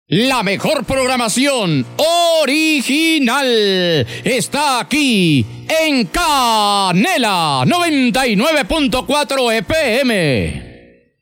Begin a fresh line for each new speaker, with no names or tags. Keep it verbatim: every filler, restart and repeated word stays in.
La mejor programación original está aquí en Canela noventa y nueve punto cuatro F M.